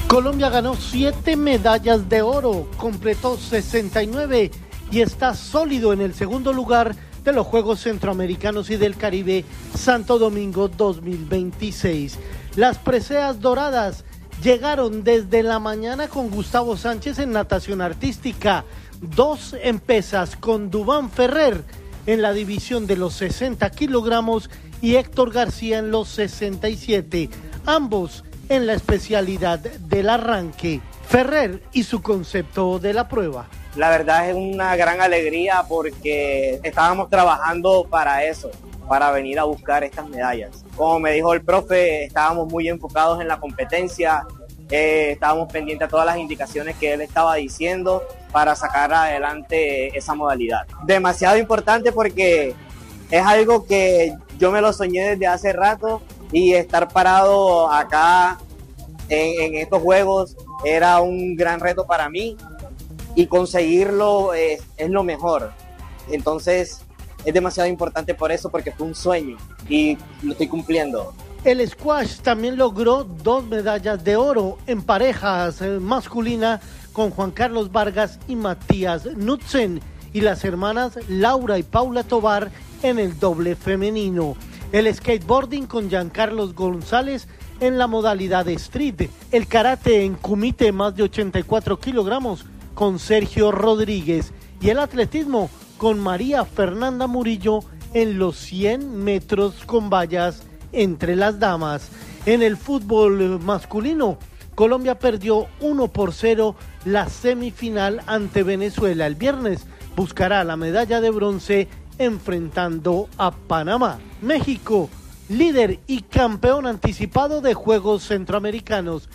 Colombia ganó 7 medallas de oro, completó 69 y está sólido en el segundo lugar de los Juegos Centroamericanos y del Caribe Santo Domingo 2026. Las preseas doradas llegaron desde la mañana con Gustavo Sánchez en natación artística, 2 en pesas con Duván Ferrer en la división de los 60 kilogramos y Héctor García en los 67, ambos en la especialidad del arranque. Ferrer y su concepto de la prueba. La verdad es una gran alegría porque estábamos trabajando para eso, para venir a buscar estas medallas. Como me dijo el profe, estábamos muy enfocados en la competencia, estábamos pendientes a todas las indicaciones que él estaba diciendo para sacar adelante esa modalidad. Demasiado importante porque es algo que yo me lo soñé desde hace rato y estar parado acá en estos juegos era un gran reto para mí y conseguirlo es lo mejor. Entonces es demasiado importante por eso, porque fue un sueño y lo estoy cumpliendo. El squash también logró 2 medallas de oro en parejas masculina con Juan Carlos Vargas y Matías Knudsen y las hermanas Laura y Paula Tovar en el doble femenino. El skateboarding con Giancarlos González en la modalidad de street. El karate en kumite más de 84 kilogramos con Sergio Rodríguez. Y el atletismo con María Fernanda Murillo en los 100 metros con vallas entre las damas. En el fútbol masculino, Colombia perdió 1-0 la semifinal ante Venezuela. El viernes buscará la medalla de bronce enfrentando a Panamá. México, líder y campeón anticipado de Juegos Centroamericanos,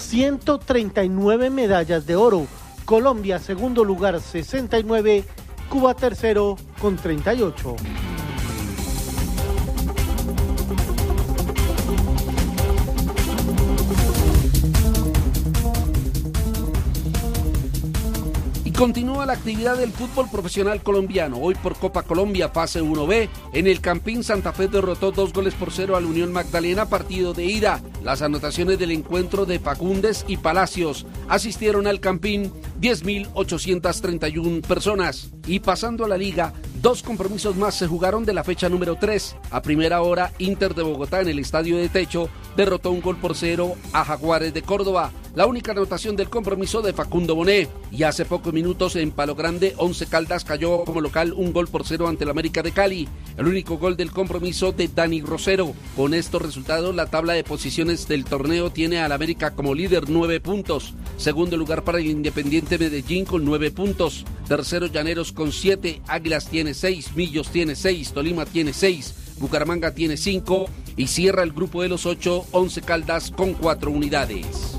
139 medallas de oro. Colombia, segundo lugar, 69, Cuba tercero con 38. Continúa la actividad del fútbol profesional colombiano. Hoy por Copa Colombia, fase 1B, en el Campín Santa Fe derrotó 2-0 al Unión Magdalena, partido de ida. Las anotaciones del encuentro de Facúndez y Palacios. Asistieron al Campín 10.831 personas. Y pasando a la liga, 2 compromisos más se jugaron de la fecha número 3. A primera hora, Inter de Bogotá en el Estadio de Techo derrotó 1-0 a Jaguares de Córdoba. La única anotación del compromiso de Facundo Bonet. Y hace pocos minutos en Palo Grande, 11 Caldas cayó como local 1-0 ante el América de Cali. El único gol del compromiso de Dani Rosero. Con estos resultados, la tabla de posiciones del torneo tiene al América como líder 9 puntos. Segundo lugar para el Independiente Medellín con 9 puntos. Tercero Llaneros con 7, Águilas tiene 6, Millos tiene 6, Tolima tiene 6, Bucaramanga tiene 5 y cierra el grupo de los 8, 11 Caldas con 4 unidades.